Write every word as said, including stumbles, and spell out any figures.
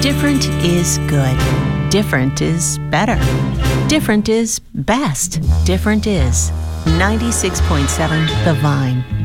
Different is good. Different is better. Different is best. Different is ninety-six point seven The Vine.